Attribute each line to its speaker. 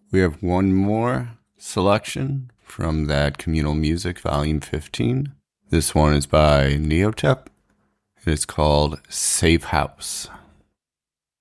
Speaker 1: We have one more selection from that Communal Music Volume 15. This one is by Neotep. It is called Safe House.